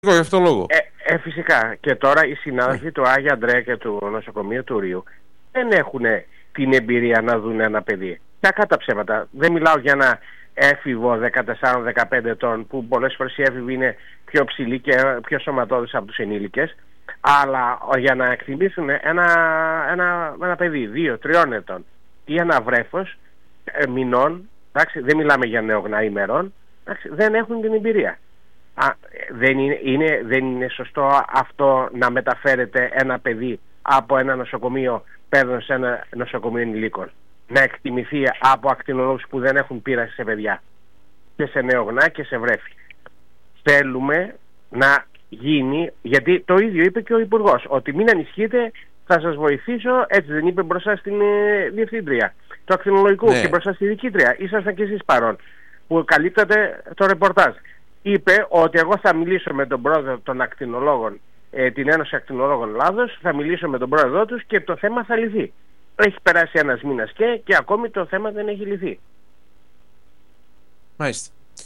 γι' αυτό λόγο. Φυσικά. Και τώρα οι συνάδελφοι του Άγια Αντρέα και του νοσοκομείου του Ρίου δεν έχουν την εμπειρία να δουν ένα παιδί. Κακά τα ψέματα. Δεν μιλάω για ένα έφηβο 14-15 ετών, που πολλές φορές οι έφηβοι είναι πιο ψηλοί και πιο σωματώδες από τους ενήλικες, αλλά για να εκτιμήσουν ένα παιδί 2-3 ετών ή ένα βρέφος μηνών, εντάξει, δεν μιλάμε για νεογνά ημερών, εντάξει, δεν έχουν την εμπειρία. Δεν είναι σωστό αυτό να μεταφέρεται ένα παιδί από ένα νοσοκομείο παίρνοντας σε ένα νοσοκομείο ενηλίκων, να εκτιμηθεί από ακτινολόγους που δεν έχουν πείραση σε παιδιά και σε νεογνά και σε βρέφη. Θέλουμε να γίνει, γιατί το ίδιο είπε και ο Υπουργός, ότι μην ανησυχείτε, θα σας βοηθήσω, έτσι δεν είπε μπροστά στην διευθύντρια του ακτινολογικού, και μπροστά στη διοικήτρια, ήσασταν και εσείς παρόν που καλύπτατε το ρεπορτάζ. Είπε ότι εγώ θα μιλήσω με τον πρόεδρο των ακτινολόγων, την Ένωση Ακτινολόγων Ελλάδος, θα μιλήσω με τον πρόεδρό τους και το θέμα θα λυθεί. Έχει περάσει ένας μήνας και ακόμη το θέμα δεν έχει λυθεί. Μάλιστα.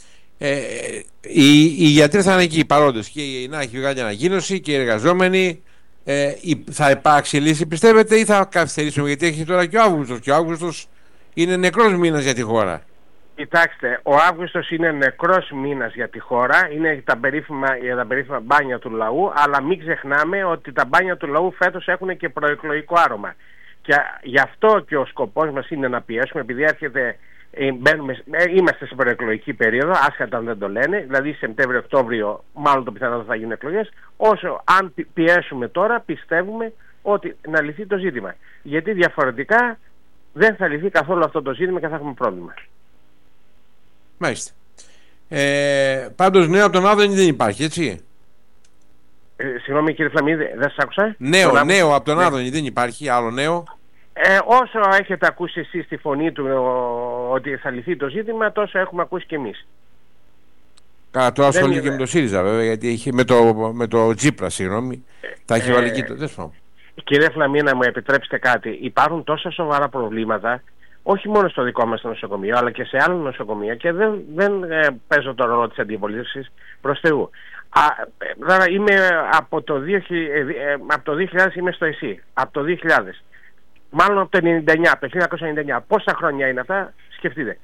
Οι γιατροί θα είναι εκεί παρόντες και να έχει βγάλει ανακοίνωση και οι εργαζόμενοι. Θα υπάρξει λύση, πιστεύετε, ή θα καθυστερήσουμε, γιατί έχει τώρα και ο Αύγουστος, και ο Αύγουστος είναι νεκρός μήνας για τη χώρα. Κοιτάξτε, ο Αύγουστος είναι νεκρός μήνας για τη χώρα, είναι τα περίφημα μπάνια του λαού, αλλά μην ξεχνάμε ότι τα μπάνια του λαού φέτος έχουν και προεκλογικό άρωμα. Και γι' αυτό και ο σκοπός μας είναι να πιέσουμε, επειδή είμαστε σε προεκλογική περίοδο, άσχετα αν δεν το λένε, δηλαδή Σεπτέμβριο-Οκτώβριο μάλλον το πιθανό θα γίνουν εκλογές, όσο αν πιέσουμε τώρα πιστεύουμε ότι να λυθεί το ζήτημα. Γιατί διαφορετικά δεν θα λυθεί καθόλου αυτό το ζήτημα και θα έχουμε πρόβλημα. Μάλιστα. Πάντως νέο από τον Άδωνη δεν υπάρχει, έτσι? Συγγνώμη κύριε Φλαμίδη, δεν σας άκουσα. Νέο από τον Άδωνη δεν υπάρχει, άλλο νέο. Όσο έχετε ακούσει εσείς τη φωνή του ότι θα λυθεί το ζήτημα, τόσο έχουμε ακούσει και εμείς. Καλά, τώρα ασχολείται και με το ΣΥΡΙΖΑ βέβαια, γιατί είχε με το Τσίπρα, συγγνώμη, τα έχει βάλει εκεί. Κύριε Φλαμίδη, να μου επιτρέψετε κάτι. Υπάρχουν τόσα σοβαρά προβλήματα, όχι μόνο στο δικό μας νοσοκομείο, αλλά και σε άλλα νοσοκομεία, και δεν παίζω το ρόλο της αντιπολίτευσης, προς Θεού. Είμαι από το 2000 είμαι στο ΕΣΥ, από το 2000. Μάλλον από το 1999, από το 1999. Πόσα χρόνια είναι αυτά, σκεφτείτε.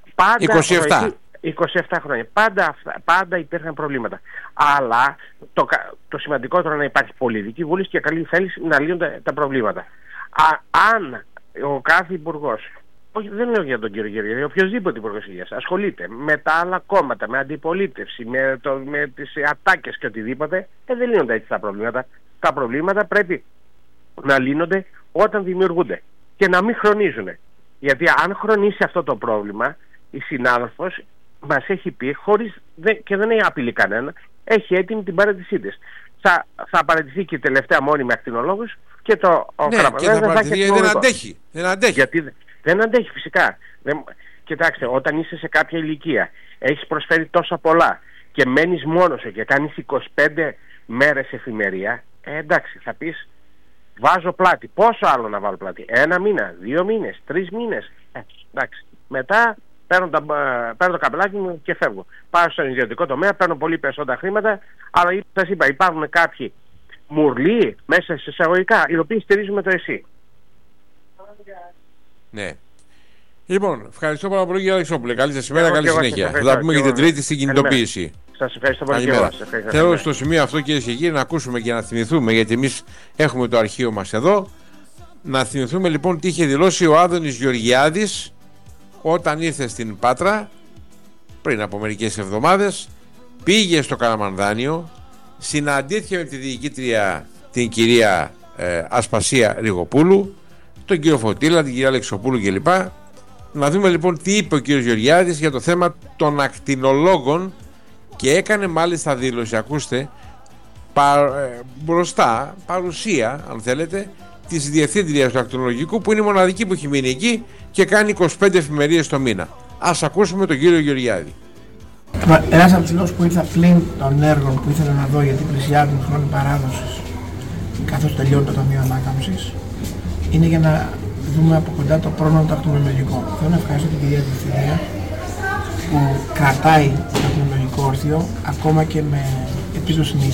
27 χρόνια. Πάντα υπήρχαν προβλήματα. Αλλά το σημαντικότερο είναι να υπάρχει πολιτική βούληση και καλή θέληση να λύνονται τα προβλήματα. Αν ο κάθε υπουργός, όχι, δεν λέω για τον κύριο Γεωργιάδη, οποιοδήποτε υπουργός υγείας ασχολείται με τα άλλα κόμματα, με αντιπολίτευση, με τις ατάκες και οτιδήποτε, δεν λύνονται έτσι τα προβλήματα. Τα προβλήματα πρέπει να λύνονται όταν δημιουργούνται και να μην χρονίζουν. Γιατί αν χρονίσει αυτό το πρόβλημα, η συνάδελφος μας έχει πει, και δεν έχει απειλεί κανένα, έχει έτοιμη την παραιτησή της. Θα παραιτηθεί και η τελευταία μόνιμη ακτινολόγος και το δεν αντέχει. Γιατί δεν αντέχει φυσικά. Κοιτάξτε, όταν είσαι σε κάποια ηλικία, έχεις προσφέρει τόσα πολλά και μένεις μόνος σου και κάνεις 25 μέρες εφημερία, εντάξει, θα πεις βάζω πλάτη. Πόσο άλλο να βάλω πλάτη? 1 μήνα, 2 μήνες, 3 μήνες. Εντάξει. Μετά παίρνω το καπελάκι μου και φεύγω. Πάω στον ιδιωτικό τομέα, παίρνω πολύ περισσότερα χρήματα, αλλά σας είπα, υπάρχουν κάποιοι μουρλοί μέσα σε εισαγωγικά, οι οποίοι στηρίζουν το ΕΣΥ. Ναι. Λοιπόν, ευχαριστώ πάρα πολύ κύριε Αλεξόπουλε. Καλή σας ημέρα, καλή συνέχεια. Θα τα πούμε και την Τρίτη στην κινητοποίηση. Σας ευχαριστώ πολύ. Θέλω στο σημείο αυτό, κυρίες και κύριοι, να ακούσουμε και να θυμηθούμε, γιατί εμείς έχουμε το αρχείο μας εδώ. Να θυμηθούμε λοιπόν τι είχε δηλώσει ο Άδωνης Γεωργιάδης όταν ήρθε στην Πάτρα πριν από μερικές εβδομάδες. Πήγε στο Καραμανδάνιο, συναντήθηκε με τη διοικήτρια την κυρία Ασπασία Ριγοπούλου, τον κύριο Φωτήλα, την κυρία Αλεξοπούλου κλπ. Να δούμε λοιπόν τι είπε ο κύριος Γεωργιάδης για το θέμα των ακτινολόγων, και έκανε μάλιστα δήλωση, ακούστε, μπροστά, παρουσία αν θέλετε, της διευθύντριας του ακτινολογικού, που είναι η μοναδική που έχει μείνει εκεί και κάνει 25 εφημερίες το μήνα. Ας ακούσουμε τον κύριο Γεωργιάδη. Ένας από τους λόγους που ήρθα πλην των έργων που ήθελα να δω, γιατί πλησιάζουν χρόνοι παράδοσης καθώς τελειώνει το Ταμείο Ανάκαμψης, είναι για να δούμε από κοντά το πρόγραμμα το ακτινολογικό. Θέλω να ευχαριστώ την κυρία Διευθυντρία που κρατάει το ακτινολογικό όρθιο ακόμα και με επίδοση